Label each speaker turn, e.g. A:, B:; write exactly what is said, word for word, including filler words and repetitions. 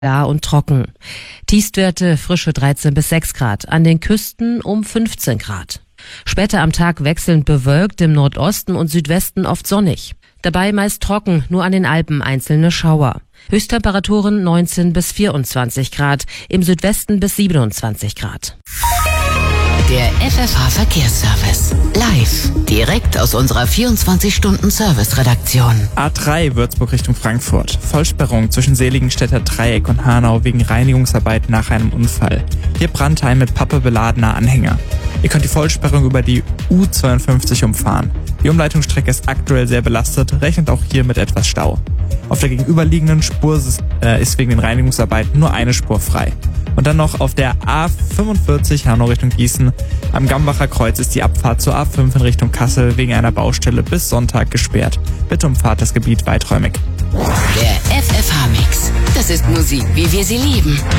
A: klar und trocken. Tiefstwerte frische dreizehn bis sechs Grad, an den Küsten um fünfzehn Grad. Später am Tag wechselnd bewölkt, im Nordosten und Südwesten oft sonnig. Dabei meist trocken, nur an den Alpen einzelne Schauer. Höchsttemperaturen neunzehn bis vierundzwanzig Grad, im Südwesten bis siebenundzwanzig Grad.
B: Der F F H-Verkehrsservice. Live. Direkt aus unserer vierundzwanzig-Stunden-Service-Redaktion.
C: A drei Würzburg Richtung Frankfurt. Vollsperrung zwischen Seligenstädter Dreieck und Hanau wegen Reinigungsarbeit nach einem Unfall. Hier brannte ein mit Pappe beladener Anhänger. Ihr könnt die Vollsperrung über die U zweiundfünfzig umfahren. Die Umleitungsstrecke ist aktuell sehr belastet, rechnet auch hier mit etwas Stau. Auf der gegenüberliegenden Spur ist, äh, ist wegen den Reinigungsarbeiten nur eine Spur frei. Und dann noch auf der A fünfundvierzig Hanau Richtung Gießen. Am Gambacher Kreuz ist die Abfahrt zur A fünf in Richtung Kassel wegen einer Baustelle bis Sonntag gesperrt. Bitte umfahrt das Gebiet weiträumig.
B: Der F F H-Mix. Das ist Musik, wie wir sie lieben.